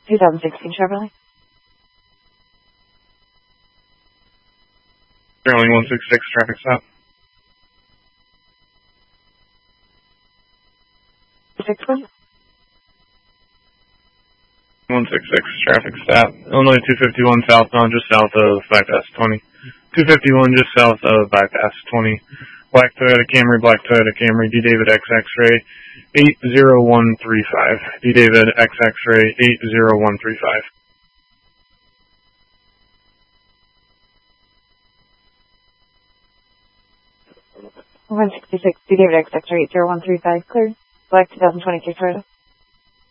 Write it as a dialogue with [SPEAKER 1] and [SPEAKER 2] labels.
[SPEAKER 1] 2016 Chevrolet.
[SPEAKER 2] Sterling 166, traffic stop.
[SPEAKER 1] 6 please.
[SPEAKER 2] 166, traffic stop. Illinois 251 southbound, just south of bypass 20. 251 just south of bypass 20. Black Toyota Camry, D David XX-ray 80135. D David XX-ray 80135.
[SPEAKER 1] 166 D David XX-ray 80135 cleared. Black 2023 Toyota.